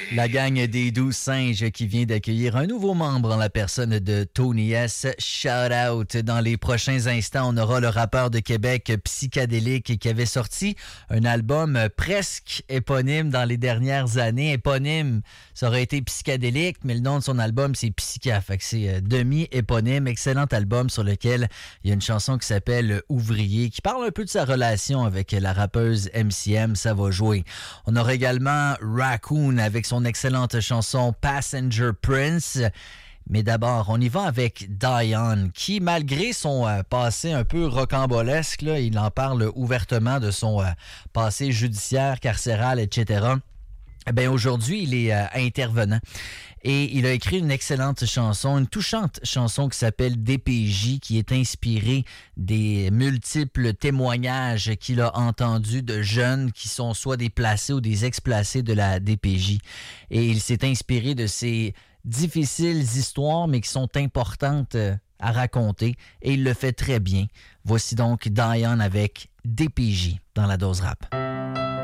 La gang des 12 singes qui vient d'accueillir un nouveau membre en la personne de Tony S. Shout out. Dans les prochains instants, on aura le rappeur de Québec Psychadélique qui avait sorti un album presque éponyme dans les dernières années. Éponyme, ça aurait été Psychadélique, mais le nom de son album, c'est Psycha. Fait que c'est demi-éponyme. Excellent album sur lequel il y a une chanson qui s'appelle Ouvrier, qui parle un peu de sa relation avec la rappeuse MCM. Ça va jouer. On aura également Raccoon avec son excellente chanson Passenger Prince. Mais d'abord, on y va avec Dion, qui, malgré son passé un peu rocambolesque, là, il en parle ouvertement de son passé judiciaire, carcéral, etc. Eh bien, aujourd'hui, il est intervenant. Et il a écrit une excellente chanson, une touchante chanson qui s'appelle DPJ, qui est inspirée des multiples témoignages qu'il a entendus de jeunes qui sont soit des placés ou des ex-placés de la DPJ. Et il s'est inspiré de ces difficiles histoires, mais qui sont importantes à raconter. Et il le fait très bien. Voici donc Dion avec DPJ dans la dose rap.